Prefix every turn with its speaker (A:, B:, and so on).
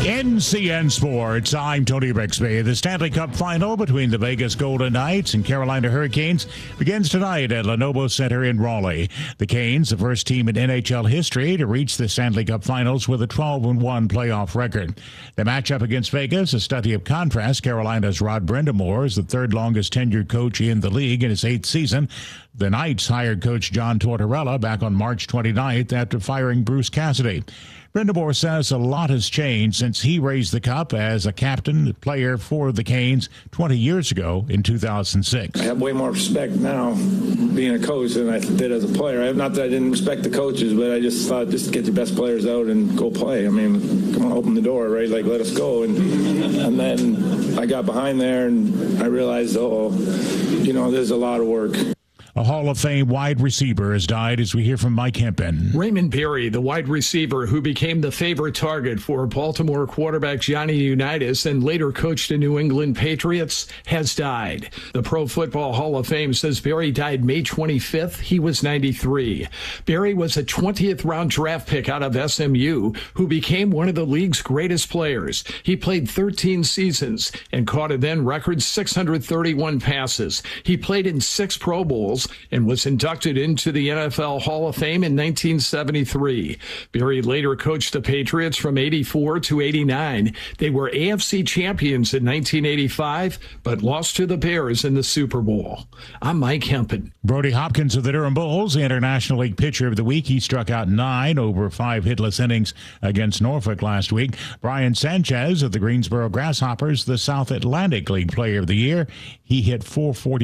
A: NCN Sports, I'm Tony Bixby. The Stanley Cup final between the Vegas Golden Knights and Carolina Hurricanes begins tonight at Lenovo Center in Raleigh. The Canes, the first team in NHL history to reach the Stanley Cup finals with a 12-1 playoff record. The matchup against Vegas, a study of contrast. Carolina's Rod Brind'Amour is the third longest tenured coach in the league in his 8th season. The Knights hired coach John Tortorella back on March 29th after firing Bruce Cassidy. Brind'Amour says a lot has changed since he raised the cup as a captain player for the Canes 20 years ago in 2006.
B: I have way more respect now being a coach than I did as a player. Not that I didn't respect the coaches, but I just thought just get your best players out and go play. I mean, come on, open the door, right? Like, let us go. And then I got behind there and I realized, there's a lot of work.
A: A Hall of Fame wide receiver has died, as we hear from Mike Hempen.
C: Raymond Berry, the wide receiver who became the favorite target for Baltimore quarterback Johnny Unitas and later coached the New England Patriots, has died. The Pro Football Hall of Fame says Berry died May 25th. He was 93. Berry was a 20th round draft pick out of SMU who became one of the league's greatest players. He played 13 seasons and caught a then record 631 passes. He played in 6 Pro Bowls and was inducted into the NFL Hall of Fame in 1973. Berry later coached the Patriots from 84 to 89. They were AFC champions in 1985, but lost to the Bears in the Super Bowl. I'm Mike Hempen.
A: Brody Hopkins of the Durham Bulls, the International League Pitcher of the Week. He struck out 9 over 5 hitless innings against Norfolk last week. Brian Sanchez of the Greensboro Grasshoppers, the South Atlantic League Player of the Year. He hit .440